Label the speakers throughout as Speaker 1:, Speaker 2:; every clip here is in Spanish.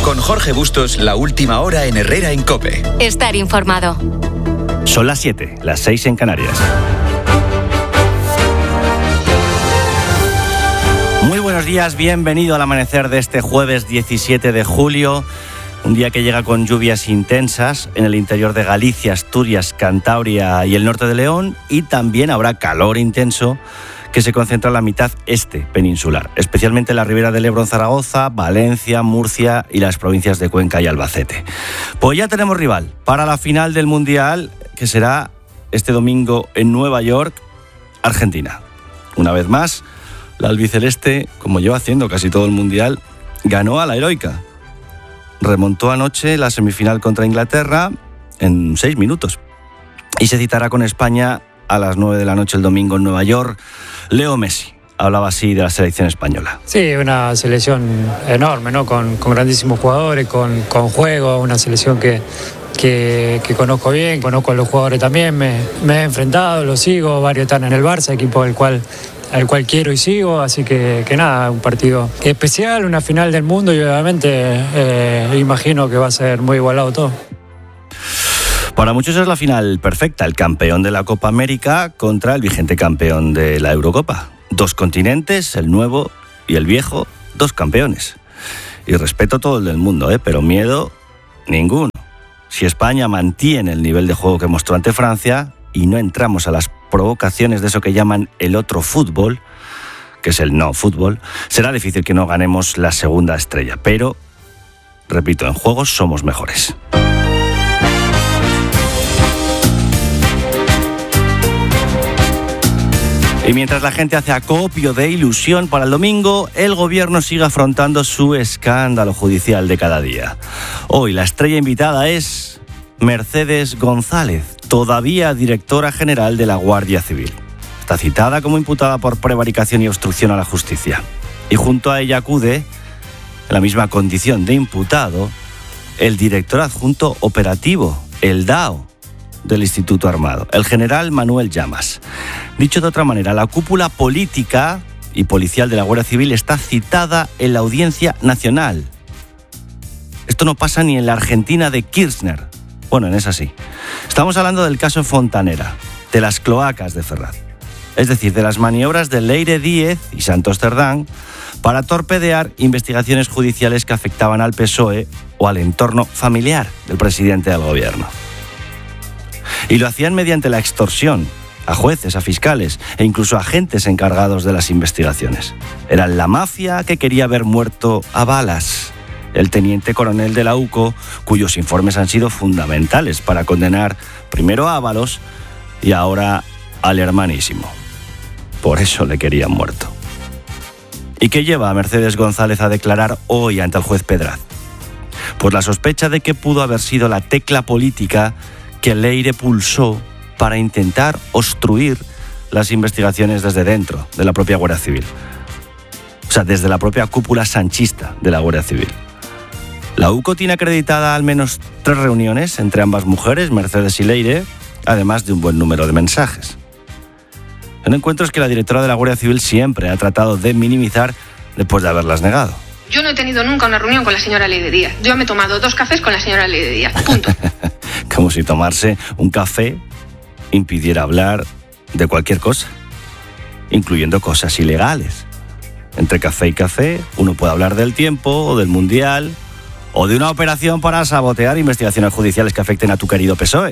Speaker 1: Con Jorge Bustos, la última hora en Herrera en COPE.
Speaker 2: Estar informado.
Speaker 3: Son las 7, las 6 en Canarias. Muy buenos días, bienvenido al amanecer de este jueves 17 de julio. Un día que llega con lluvias intensas en el interior de Galicia, Asturias, Cantabria y el norte de León. Y también habrá calor intenso que se concentra en la mitad este peninsular, especialmente en la ribera del Ebro en Zaragoza, Valencia, Murcia y las provincias de Cuenca y Albacete. Pues ya tenemos rival para la final del Mundial, que será este domingo en Nueva York, Argentina. Una vez más, la albiceleste, como lleva haciendo casi todo el Mundial, ganó a la heroica. Remontó anoche la semifinal contra Inglaterra en 6 minutos y se citará con España a las 9 de la noche el domingo en Nueva York. Leo Messi hablaba así de la selección española.
Speaker 4: Sí, una selección enorme, ¿no? Con grandísimos jugadores, con juego, una selección que conozco bien, conozco a los jugadores también, me he enfrentado, los sigo, varios están en el Barça, equipo al cual quiero y sigo, así que nada, un partido especial, una final del mundo y obviamente imagino que va a ser muy igualado todo.
Speaker 3: Para muchos es la final perfecta, el campeón de la Copa América contra el vigente campeón de la Eurocopa. 2 continentes, el nuevo y el viejo, 2 campeones. Y respeto todo el del mundo, pero miedo ninguno. Si España mantiene el nivel de juego que mostró ante Francia y no entramos a las provocaciones de eso que llaman el otro fútbol, que es el no fútbol, será difícil que no ganemos la segunda estrella. Pero, repito, en juegos somos mejores. Y mientras la gente hace acopio de ilusión para el domingo, el gobierno sigue afrontando su escándalo judicial de cada día. Hoy la estrella invitada es Mercedes González, todavía directora general de la Guardia Civil. Está citada como imputada por prevaricación y obstrucción a la justicia. Y junto a ella acude, en la misma condición de imputado, el director adjunto operativo, el DAO, del Instituto Armado, el general Manuel Llamas. Dicho de otra manera, la cúpula política y policial de la Guardia Civil está citada en la Audiencia Nacional. Esto no pasa ni en la Argentina de Kirchner. Bueno, en esa sí. Estamos hablando del caso Fontanera, de las cloacas de Ferraz. Es decir, de las maniobras de Leire Díez y Santos Cerdán para torpedear investigaciones judiciales que afectaban al PSOE o al entorno familiar del presidente del gobierno. Y lo hacían mediante la extorsión a jueces, a fiscales e incluso a agentes encargados de las investigaciones. Eran la mafia que quería ver muerto a balas el teniente coronel de la UCO, cuyos informes han sido fundamentales para condenar primero a Ábalos y ahora al hermanísimo. Por eso le querían muerto. ¿Y qué lleva a Mercedes González a declarar hoy ante el juez Pedraz? Pues la sospecha de que pudo haber sido la tecla política que Leire pulsó para intentar obstruir las investigaciones desde dentro de la propia Guardia Civil. O sea, desde la propia cúpula sanchista de la Guardia Civil. La UCO tiene acreditada al menos 3 reuniones entre ambas mujeres, Mercedes y Leire, además de un buen número de mensajes. En encuentros que la directora de la Guardia Civil siempre ha tratado de minimizar después de haberlas negado.
Speaker 5: Yo no he tenido nunca una reunión con la señora Leire Díaz. Yo me he tomado 2 cafés con la señora Leire Díaz, punto.
Speaker 3: Como si tomarse un café impidiera hablar de cualquier cosa, incluyendo cosas ilegales. Entre café y café, uno puede hablar del tiempo o del mundial o de una operación para sabotear investigaciones judiciales que afecten a tu querido PSOE.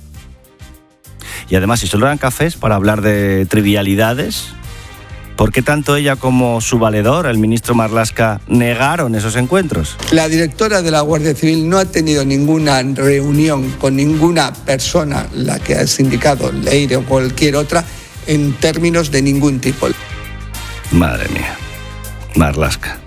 Speaker 3: Y además, si solo eran cafés para hablar de trivialidades, ¿por qué tanto ella como su valedor, el ministro Marlaska, negaron esos encuentros?
Speaker 6: La directora de la Guardia Civil no ha tenido ninguna reunión con ninguna persona, la que has indicado, Leire o cualquier otra, en términos de ningún tipo.
Speaker 3: Madre mía, Marlaska.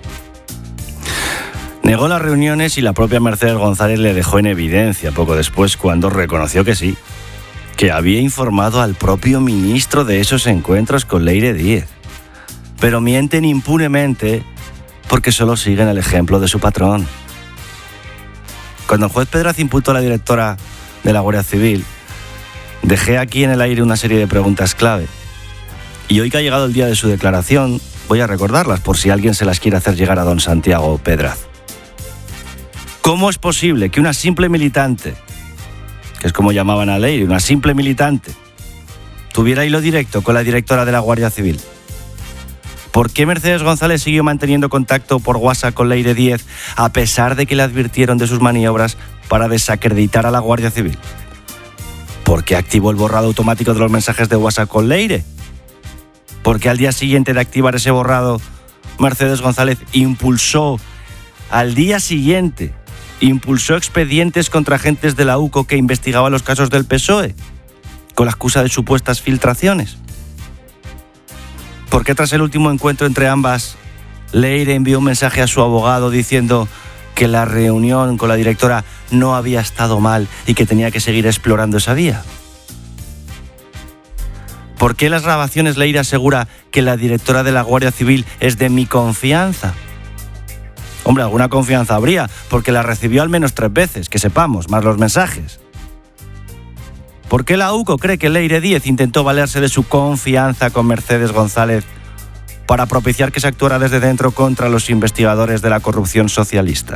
Speaker 3: Negó las reuniones y la propia Mercedes González le dejó en evidencia poco después cuando reconoció que sí, que había informado al propio ministro de esos encuentros con Leire Díez. Pero mienten impunemente porque solo siguen el ejemplo de su patrón. Cuando el juez Pedraz imputó a la directora de la Guardia Civil, dejé aquí en el aire una serie de preguntas clave. Y hoy que ha llegado el día de su declaración, voy a recordarlas por si alguien se las quiere hacer llegar a don Santiago Pedraz. ¿Cómo es posible que una simple militante, que es como llamaban a Leire, una simple militante, tuviera hilo directo con la directora de la Guardia Civil? ¿Por qué Mercedes González siguió manteniendo contacto por WhatsApp con Leire Díez a pesar de que le advirtieron de sus maniobras para desacreditar a la Guardia Civil? ¿Por qué activó el borrado automático de los mensajes de WhatsApp con Leire? ¿Por qué al día siguiente de activar ese borrado, Mercedes González impulsó expedientes contra agentes de la UCO que investigaban los casos del PSOE, con la excusa de supuestas filtraciones? ¿Por qué tras el último encuentro entre ambas, Leire envió un mensaje a su abogado diciendo que la reunión con la directora no había estado mal y que tenía que seguir explorando esa vía? ¿Por qué en las grabaciones Leire asegura que la directora de la Guardia Civil es de mi confianza? Hombre, alguna confianza habría, porque la recibió al menos 3 veces, que sepamos, más los mensajes. ¿Por qué la UCO cree que Leire Díez intentó valerse de su confianza con Mercedes González para propiciar que se actuara desde dentro contra los investigadores de la corrupción socialista?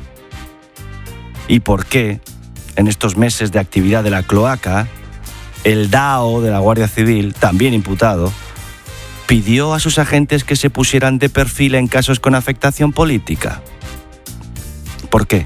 Speaker 3: ¿Y por qué, en estos meses de actividad de la cloaca, el DAO de la Guardia Civil, también imputado, pidió a sus agentes que se pusieran de perfil en casos con afectación política? ¿Por qué?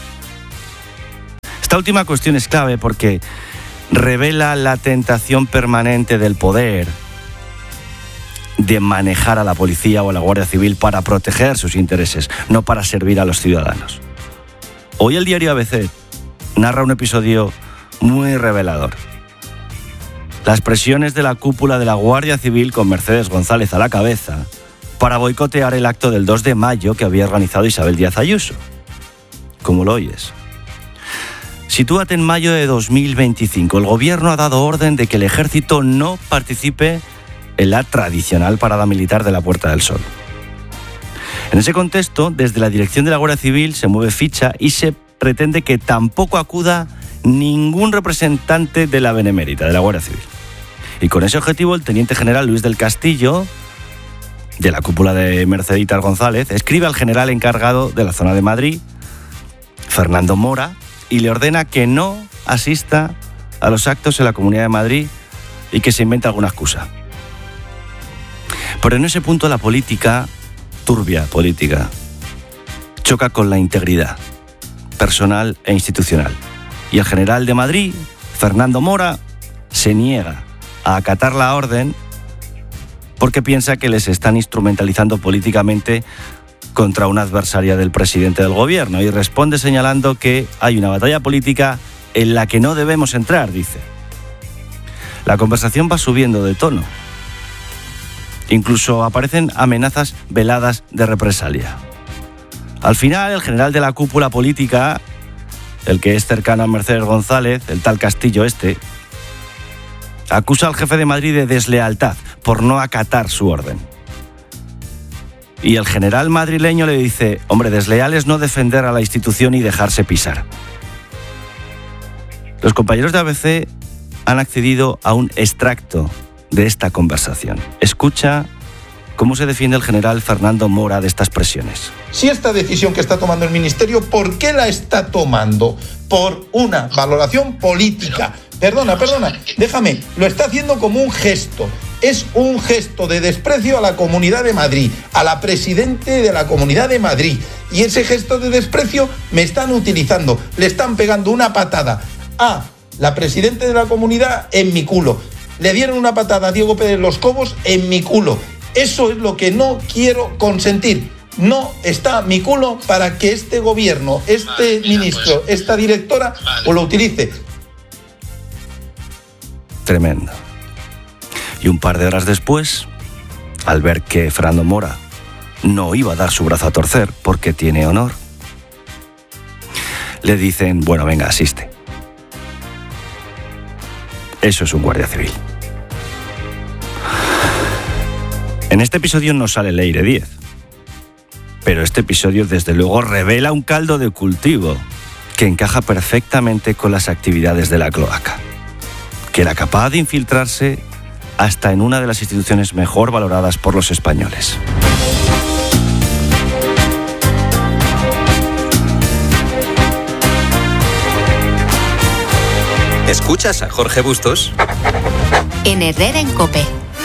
Speaker 3: Esta última cuestión es clave porque revela la tentación permanente del poder de manejar a la policía o a la Guardia Civil para proteger sus intereses, no para servir a los ciudadanos. Hoy el diario ABC narra un episodio muy revelador. Las presiones de la cúpula de la Guardia Civil con Mercedes González a la cabeza para boicotear el acto del 2 de mayo que había organizado Isabel Díaz Ayuso. ¿Cómo lo oyes? Sitúate en mayo de 2025. El gobierno ha dado orden de que el ejército no participe en la tradicional parada militar de la Puerta del Sol. En ese contexto, desde la dirección de la Guardia Civil se mueve ficha y se pretende que tampoco acuda ningún representante de la Benemérita, de la Guardia Civil. Y con ese objetivo, el teniente general Luis del Castillo, de la cúpula de Merceditas González, escribe al general encargado de la zona de Madrid, Fernando Mora, y le ordena que no asista a los actos en la Comunidad de Madrid y que se invente alguna excusa. Pero en ese punto la política, turbia política, choca con la integridad personal e institucional. Y el general de Madrid, Fernando Mora, se niega a acatar la orden porque piensa que les están instrumentalizando políticamente contra una adversaria del presidente del gobierno y responde señalando que hay una batalla política en la que no debemos entrar, dice. La conversación va subiendo de tono. Incluso aparecen amenazas veladas de represalia. Al final, el general de la cúpula política, el que es cercano a Mercedes González, el tal Castillo acusa al jefe de Madrid de deslealtad por no acatar su orden. Y el general madrileño le dice, hombre, desleal es no defender a la institución y dejarse pisar. Los compañeros de ABC han accedido a un extracto de esta conversación. Escucha cómo se defiende el general Fernando Mora de estas presiones.
Speaker 2: Si esta decisión que está tomando el Ministerio, ¿por qué la está tomando? Por una valoración política. Perdona, déjame, lo está haciendo como un gesto. Es un gesto de desprecio a la Comunidad de Madrid, a la presidente de la Comunidad de Madrid. Y ese gesto de desprecio me están utilizando. Le están pegando una patada a la presidenta de la comunidad en mi culo. Le dieron una patada a Diego Pérez Los Cobos en mi culo. Eso es lo que no quiero consentir. No está mi culo para que este gobierno, este ministro, esta directora, o lo utilice.
Speaker 3: Tremendo. Y un par de horas después, al ver que Fernando Mora no iba a dar su brazo a torcer porque tiene honor, le dicen, bueno, venga, asiste. Eso es un guardia civil. En este episodio no sale Leire Díez, pero este episodio desde luego revela un caldo de cultivo que encaja perfectamente con las actividades de la cloaca, que era capaz de infiltrarse hasta en una de las instituciones mejor valoradas por los españoles.
Speaker 1: ¿Escuchas a Jorge Bustos?
Speaker 7: En Herrera en COPE.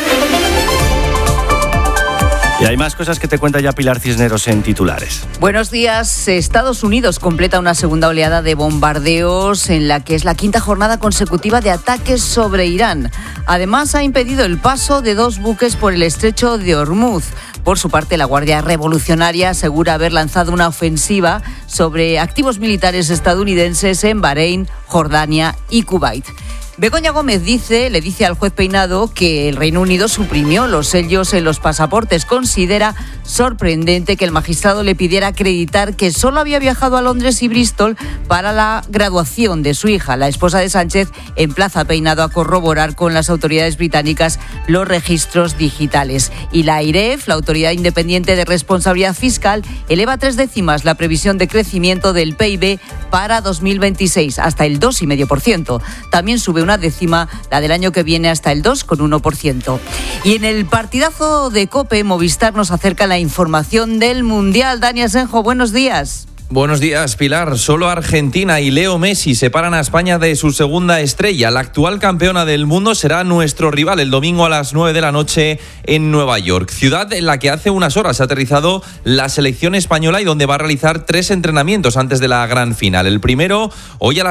Speaker 3: Y hay más cosas que te cuenta ya Pilar Cisneros en titulares.
Speaker 8: Buenos días. Estados Unidos completa una segunda oleada de bombardeos en la que es la quinta jornada consecutiva de ataques sobre Irán. Además, ha impedido el paso de 2 buques por el estrecho de Hormuz. Por su parte, la Guardia Revolucionaria asegura haber lanzado una ofensiva sobre activos militares estadounidenses en Bahrein, Jordania y Kuwait. Begoña Gómez le dice al juez Peinado que el Reino Unido suprimió los sellos en los pasaportes. Considera sorprendente que el magistrado le pidiera acreditar que solo había viajado a Londres y Bristol para la graduación de su hija. La esposa de Sánchez emplaza a Peinado a corroborar con las autoridades británicas los registros digitales. Y la AIREF, la Autoridad Independiente de Responsabilidad Fiscal, eleva 3 décimas la previsión de crecimiento del PIB para 2026, hasta el 2,5%. También sube una décima la del año que viene hasta el 2,1%. Y en el partidazo de COPE, Movistar nos acerca la información del Mundial. Dani Asenjo, buenos días.
Speaker 9: Buenos días, Pilar. Solo Argentina y Leo Messi separan a España de su segunda estrella. La actual campeona del mundo será nuestro rival el domingo a las 9 de la noche en Nueva York, ciudad en la que hace unas horas ha aterrizado la selección española y donde va a realizar 3 entrenamientos antes de la gran final. El primero, hoy a las